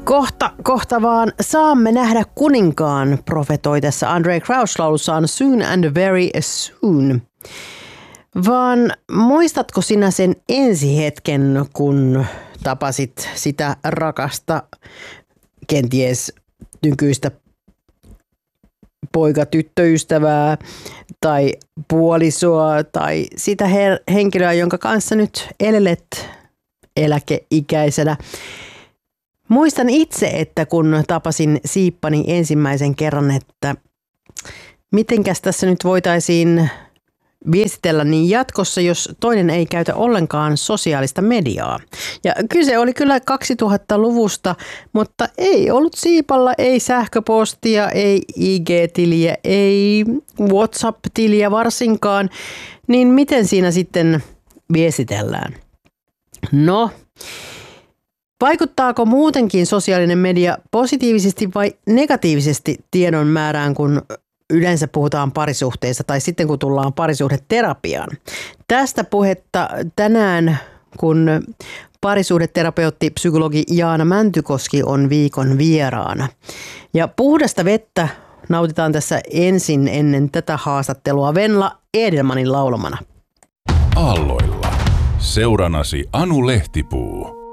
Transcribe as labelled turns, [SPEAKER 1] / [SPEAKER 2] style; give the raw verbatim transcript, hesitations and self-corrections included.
[SPEAKER 1] Kohta, kohta vaan saamme nähdä kuninkaan, profetoi tässä Andraé Crouch laulussaan Soon and Very Soon. Vaan muistatko sinä sen ensi hetken, kun tapasit sitä rakasta, kenties nykyistä poika-tyttöystävää tai puolisoa tai sitä her- henkilöä, jonka kanssa nyt elelet eläkeikäisenä? Muistan itse, että kun tapasin siippani ensimmäisen kerran, että mitenkäs tässä nyt voitaisiin viestitellä niin jatkossa, jos toinen ei käytä ollenkaan sosiaalista mediaa. Ja kyse oli kyllä kaksituhattaluvusta, mutta ei ollut siipalla, ei sähköpostia, ei I G-tiliä, ei WhatsApp-tiliä varsinkaan. Niin miten siinä sitten viestitellään? No, vaikuttaako muutenkin sosiaalinen media positiivisesti vai negatiivisesti tiedon määrään, kun yleensä puhutaan parisuhteista tai sitten kun tullaan parisuhdeterapiaan? Tästä puhetta tänään, kun parisuhdeterapeutti, psykologi Jaana Mäntykoski on viikon vieraana. Ja puhdasta vettä nautitaan tässä ensin ennen tätä haastattelua Venla Edelmanin laulamana.
[SPEAKER 2] Aalloilla. Seuranasi Anu Lehtipuu.